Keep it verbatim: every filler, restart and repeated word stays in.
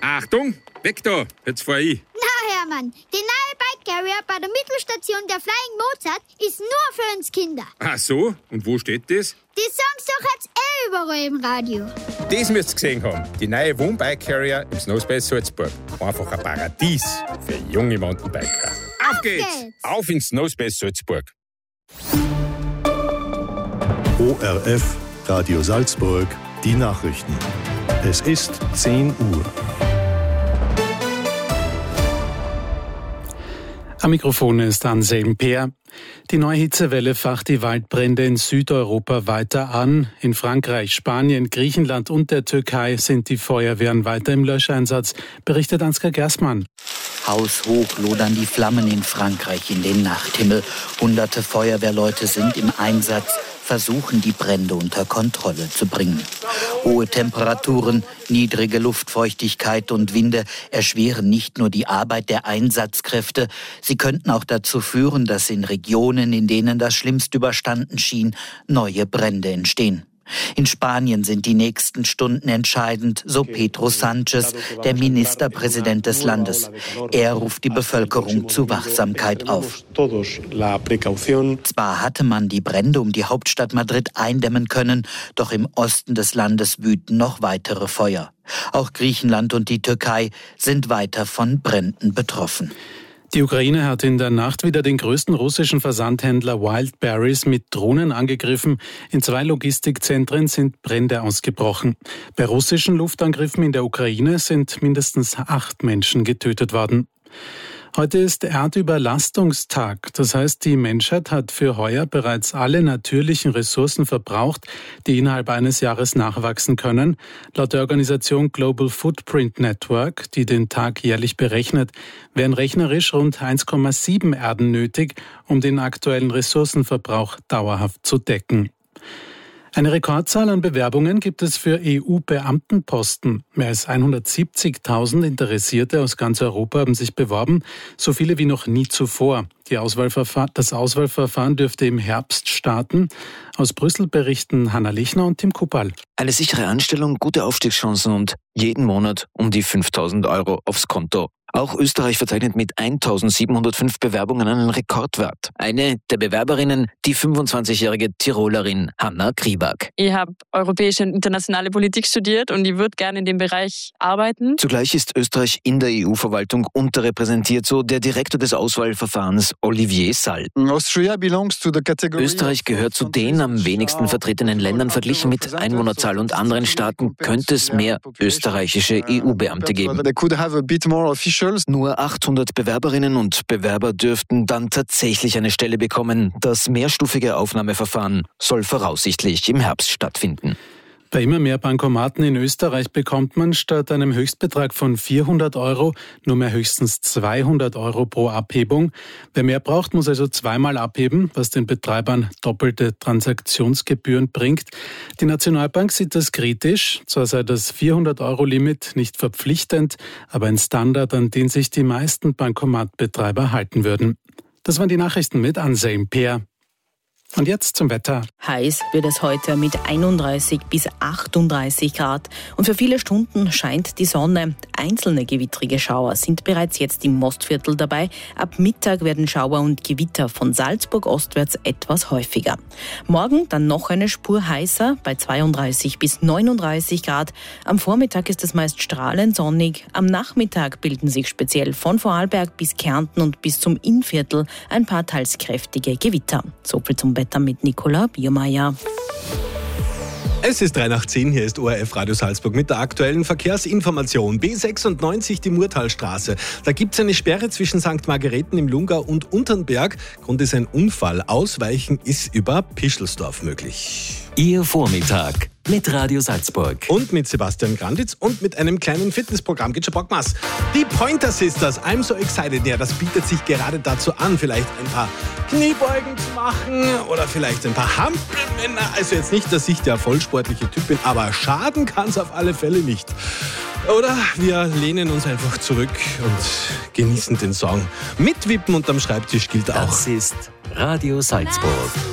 Achtung, weg da, jetzt fahr ich. Na Hermann, die neue Bike Carrier bei der Mittelstation der Flying Mozart ist nur für uns Kinder. Ach so, und wo steht das? Die sagen's doch jetzt eh überall im Radio. Das müsst ihr gesehen haben. Die neue Wohnbike Carrier im Snowspace Salzburg. Einfach ein Paradies für junge Mountainbiker. Auf, Auf geht's. geht's! Auf ins Snowspace Salzburg. O R F, Radio Salzburg, die Nachrichten. Es ist zehn Uhr. Am Mikrofon ist Anselm Peer. Die neue Hitzewelle facht die Waldbrände in Südeuropa weiter an. In Frankreich, Spanien, Griechenland und der Türkei sind die Feuerwehren weiter im Löscheinsatz, berichtet Ansgar Gerstmann. Haushoch lodern die Flammen in Frankreich in den Nachthimmel. Hunderte Feuerwehrleute sind im Einsatz, versuchen die Brände unter Kontrolle zu bringen. Hohe Temperaturen, niedrige Luftfeuchtigkeit und Winde erschweren nicht nur die Arbeit der Einsatzkräfte, sie könnten auch dazu führen, dass in Regionen, in denen das Schlimmste überstanden schien, neue Brände entstehen. In Spanien sind die nächsten Stunden entscheidend, so Pedro Sánchez, der Ministerpräsident des Landes. Er ruft die Bevölkerung zu Wachsamkeit auf. Zwar hatte man die Brände um die Hauptstadt Madrid eindämmen können, doch im Osten des Landes wüten noch weitere Feuer. Auch Griechenland und die Türkei sind weiter von Bränden betroffen. Die Ukraine hat in der Nacht wieder den größten russischen Versandhändler Wildberries mit Drohnen angegriffen. In zwei Logistikzentren sind Brände ausgebrochen. Bei russischen Luftangriffen in der Ukraine sind mindestens acht Menschen getötet worden. Heute ist Erdüberlastungstag. Das heißt, die Menschheit hat für heuer bereits alle natürlichen Ressourcen verbraucht, die innerhalb eines Jahres nachwachsen können. Laut der Organisation Global Footprint Network, die den Tag jährlich berechnet, wären rechnerisch rund eins Komma sieben Erden nötig, um den aktuellen Ressourcenverbrauch dauerhaft zu decken. Eine Rekordzahl an Bewerbungen gibt es für E U-Beamtenposten. Mehr als hundertsiebzigtausend Interessierte aus ganz Europa haben sich beworben, so viele wie noch nie zuvor. Die Auswahlverfahren, das Auswahlverfahren dürfte im Herbst starten. Aus Brüssel berichten Hanna Lechner und Tim Kuppal. Eine sichere Anstellung, gute Aufstiegschancen und jeden Monat um die fünftausend Euro aufs Konto. Auch Österreich verzeichnet mit eintausendsiebenhundertfünf Bewerbungen einen Rekordwert. Eine der Bewerberinnen, die fünfundzwanzigjährige Tirolerin Hanna Kriebak. Ich habe europäische und internationale Politik studiert und ich würde gerne in dem Bereich arbeiten. Zugleich ist Österreich in der E U-Verwaltung unterrepräsentiert, so der Direktor des Auswahlverfahrens Olivier Sall. Österreich gehört zu den am wenigsten vertretenen Ländern. Verglichen mit Einwohnerzahl und anderen Staaten könnte es mehr österreichische E U-Beamte geben. Nur achthundert Bewerberinnen und Bewerber dürften dann tatsächlich eine Stelle bekommen. Das mehrstufige Aufnahmeverfahren soll voraussichtlich im Herbst stattfinden. Bei immer mehr Bankomaten in Österreich bekommt man statt einem Höchstbetrag von vierhundert Euro nur mehr höchstens zweihundert Euro pro Abhebung. Wer mehr braucht, muss also zweimal abheben, was den Betreibern doppelte Transaktionsgebühren bringt. Die Nationalbank sieht das kritisch. Zwar sei das vierhundert-Euro-Limit nicht verpflichtend, aber ein Standard, an den sich die meisten Bankomatbetreiber halten würden. Das waren die Nachrichten mit Anselm Peer. Und jetzt zum Wetter. Heiß wird es heute mit einunddreißig bis achtunddreißig Grad. Und für viele Stunden scheint die Sonne. Einzelne gewittrige Schauer sind bereits jetzt im Mostviertel dabei. Ab Mittag werden Schauer und Gewitter von Salzburg ostwärts etwas häufiger. Morgen dann noch eine Spur heißer bei zweiunddreißig bis neununddreißig Grad. Am Vormittag ist es meist strahlend sonnig. Am Nachmittag bilden sich speziell von Vorarlberg bis Kärnten und bis zum Innviertel ein paar teils kräftige Gewitter. So viel zum Wetter mit Nicola Biermeier. Es ist drei nach zehn, hier ist O R F Radio Salzburg mit der aktuellen Verkehrsinformation. B sechsundneunzig, die Murtalstraße. Da gibt es eine Sperre zwischen Sankt Margareten im Lungau und Unternberg. Grund ist ein Unfall. Ausweichen ist über Pischelsdorf möglich. Ihr Vormittag mit Radio Salzburg. Und mit Sebastian Granditz und mit einem kleinen Fitnessprogramm. Geht schon Bockmaß. Die Pointer Sisters, I'm so excited. Ja, das bietet sich gerade dazu an, vielleicht ein paar Kniebeugen zu machen oder vielleicht ein paar Hampelmänner. Also jetzt nicht, dass ich der vollsportliche Typ bin, aber schaden kann es auf alle Fälle nicht. Oder wir lehnen uns einfach zurück und genießen den Song. Mitwippen unterm Schreibtisch gilt auch. Das ist Radio Salzburg.